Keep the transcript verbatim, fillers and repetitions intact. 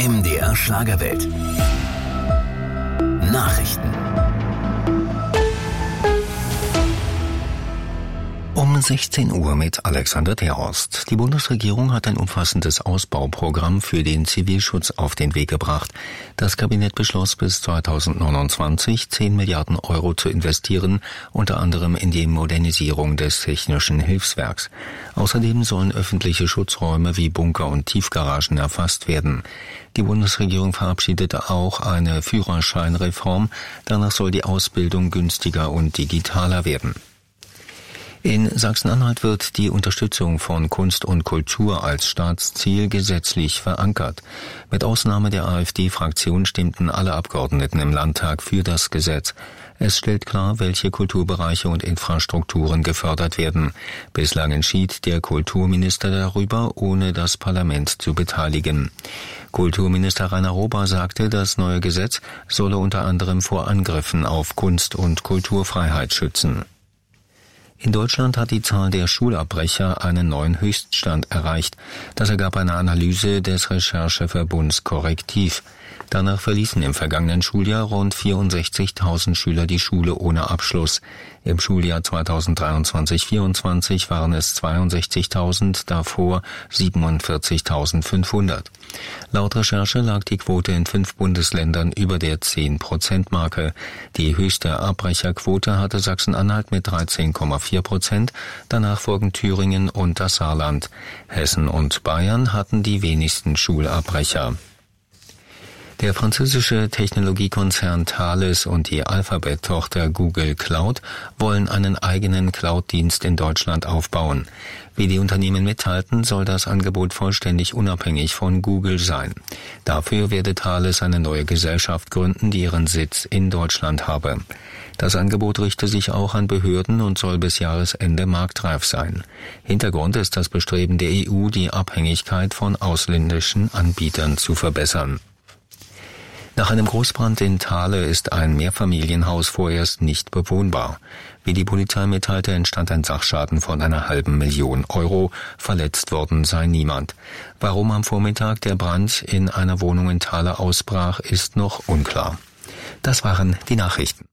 M D R Schlagerwelt. Nachrichten. Um sechzehn Uhr mit Alexander Terhorst. Die Bundesregierung hat ein umfassendes Ausbauprogramm für den Zivilschutz auf den Weg gebracht. Das Kabinett beschloss, bis zweitausendneunundzwanzig zehn Milliarden Euro zu investieren, unter anderem in die Modernisierung des Technischen Hilfswerks. Außerdem sollen öffentliche Schutzräume wie Bunker und Tiefgaragen erfasst werden. Die Bundesregierung verabschiedete auch eine Führerscheinreform. Danach soll die Ausbildung günstiger und digitaler werden. In Sachsen-Anhalt wird die Unterstützung von Kunst und Kultur als Staatsziel gesetzlich verankert. Mit Ausnahme der AfD-Fraktion stimmten alle Abgeordneten im Landtag für das Gesetz. Es stellt klar, welche Kulturbereiche und Infrastrukturen gefördert werden. Bislang entschied der Kulturminister darüber, ohne das Parlament zu beteiligen. Kulturminister Rainer Rober sagte, das neue Gesetz solle unter anderem vor Angriffen auf Kunst- und Kulturfreiheit schützen. In Deutschland hat die Zahl der Schulabbrecher einen neuen Höchststand erreicht. Das ergab eine Analyse des Rechercheverbunds Correctiv. Danach verließen im vergangenen Schuljahr rund vierundsechzigtausend Schüler die Schule ohne Abschluss. Im Schuljahr zweitausenddreiundzwanzig vierundzwanzig waren es zweiundsechzigtausend, davor siebenundvierzigtausendfünfhundert. Laut Recherche lag die Quote in fünf Bundesländern über der zehn Prozent Marke. Die höchste Abbrecherquote hatte Sachsen-Anhalt mit dreizehn Komma vier Prozent, danach folgen Thüringen und das Saarland. Hessen und Bayern hatten die wenigsten Schulabbrecher. Der französische Technologiekonzern Thales und die Alphabet-Tochter Google Cloud wollen einen eigenen Cloud-Dienst in Deutschland aufbauen. Wie die Unternehmen mitteilten, soll das Angebot vollständig unabhängig von Google sein. Dafür werde Thales eine neue Gesellschaft gründen, die ihren Sitz in Deutschland habe. Das Angebot richte sich auch an Behörden und soll bis Jahresende marktreif sein. Hintergrund ist das Bestreben der E U, die Abhängigkeit von ausländischen Anbietern zu verbessern. Nach einem Großbrand in Thale ist ein Mehrfamilienhaus vorerst nicht bewohnbar. Wie die Polizei mitteilte, entstand ein Sachschaden von einer halben Million Euro. Verletzt worden sei niemand. Warum am Vormittag der Brand in einer Wohnung in Thale ausbrach, ist noch unklar. Das waren die Nachrichten.